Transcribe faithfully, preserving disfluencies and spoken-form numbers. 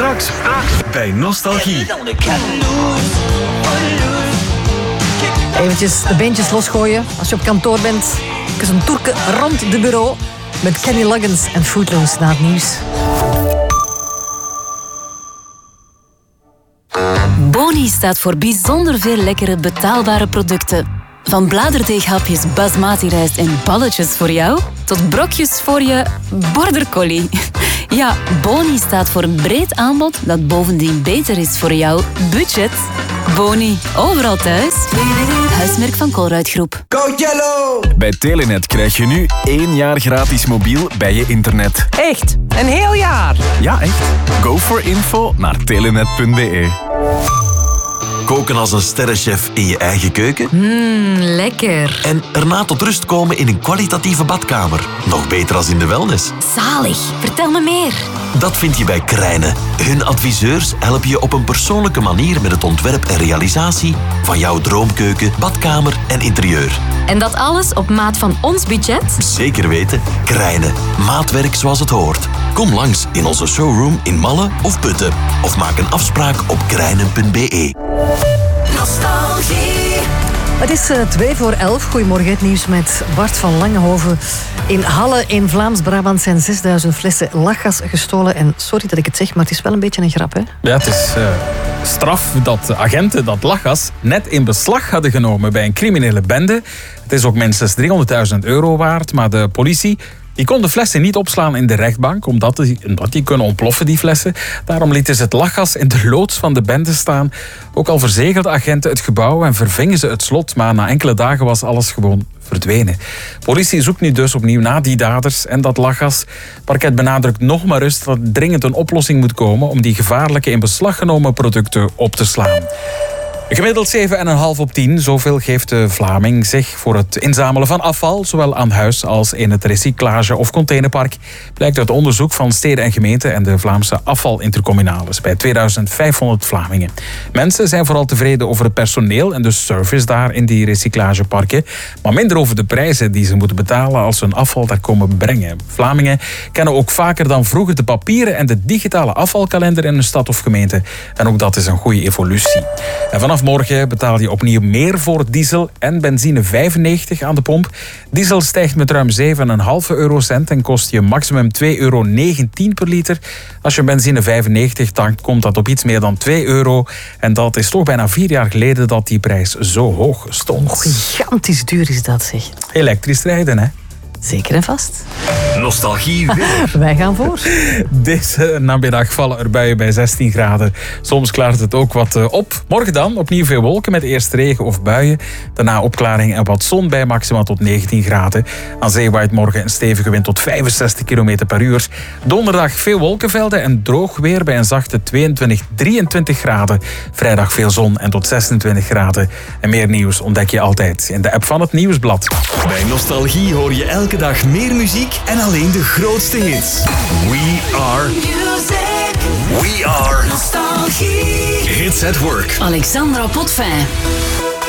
Straks, straks bij Nostalgie. Eventjes de beentjes losgooien als je op kantoor bent. Er is een toerke rond de bureau met Kenny Loggins en Footloose na het nieuws. Boni staat voor bijzonder veel lekkere betaalbare producten. Van bladerdeeghapjes basmati rijst en balletjes voor jou, tot brokjes voor je border collie. Ja, Boni staat voor een breed aanbod dat bovendien beter is voor jouw budget. Boni, overal thuis. Huismerk van Colruyt Groep. Go Yellow! Bij Telenet krijg je nu één jaar gratis mobiel bij je internet. Echt? Een heel jaar? Ja, echt. Go for info naar telenet punt be. Koken als een sterrenchef in je eigen keuken? Mmm, lekker. En erna tot rust komen in een kwalitatieve badkamer. Nog beter als in de wellness. Zalig. Vertel me meer. Dat vind je bij Krijnen. Hun adviseurs helpen je op een persoonlijke manier met het ontwerp en realisatie van jouw droomkeuken, badkamer en interieur. En dat alles op maat van ons budget? Zeker weten. Krijnen. Maatwerk zoals het hoort. Kom langs in onze showroom in Malle of Putten. Of maak een afspraak op krijnen punt be. Nostalgie. Het is uh, twee voor elf. Goedemorgen, het nieuws met Bart van Langehoven. In Halle in Vlaams-Brabant zijn zesduizend flessen lachgas gestolen. En sorry dat ik het zeg, maar het is wel een beetje een grap, hè? Ja, het is uh, straf dat agenten dat lachgas net in beslag hadden genomen bij een criminele bende. Het is ook minstens driehonderdduizend euro waard, maar de politie... Die kon de flessen niet opslaan in de rechtbank, omdat die, omdat die kunnen ontploffen, die flessen. Daarom lieten ze het lachgas in de loods van de bende staan. Ook al verzegelden agenten het gebouw en vervingen ze het slot, maar na enkele dagen was alles gewoon verdwenen. Politie zoekt nu dus opnieuw naar die daders en dat lachgas. Parket benadrukt nog maar eens dat er dringend een oplossing moet komen om die gevaarlijke in beslag genomen producten op te slaan. Gemiddeld zeven komma vijf op tien, zoveel geeft de Vlaming zich voor het inzamelen van afval, zowel aan huis als in het recyclage- of containerpark, blijkt uit onderzoek van steden en gemeenten en de Vlaamse afvalintercommunales bij tweeduizend vijfhonderd Vlamingen. Mensen zijn vooral tevreden over het personeel en de service daar in die recyclageparken, maar minder over de prijzen die ze moeten betalen als ze hun afval daar komen brengen. Vlamingen kennen ook vaker dan vroeger de papieren en de digitale afvalkalender in een stad of gemeente. En ook dat is een goede evolutie. En vanaf morgen betaal je opnieuw meer voor diesel en benzine vijfennegentig aan de pomp. Diesel stijgt met ruim zeven komma vijf eurocent en kost je maximum twee euro negentien per liter. Als je benzine vijfennegentig tankt, komt dat op iets meer dan twee euro. En dat is toch bijna vier jaar geleden dat die prijs zo hoog stond. Oh, gigantisch duur is dat, zeg. Elektrisch rijden, hè? Zeker en vast. Nostalgie weer. Wij gaan voor. Deze namiddag vallen er buien bij zestien graden. Soms klaart het ook wat op. Morgen dan opnieuw veel wolken met eerst regen of buien. Daarna opklaring en wat zon bij maximaal tot negentien graden. Aan zee waait morgen een stevige wind tot vijfenzestig kilometer per uur. Donderdag veel wolkenvelden en droog weer bij een zachte tweeëntwintig, drieëntwintig graden. Vrijdag veel zon en tot zesentwintig graden. En meer nieuws ontdek je altijd in de app van het Nieuwsblad. Bij Nostalgie hoor je elke dag meer muziek en alleen de grootste hits. We are music. We are Nostalgie. Hits at Work. Alexandra Potvin.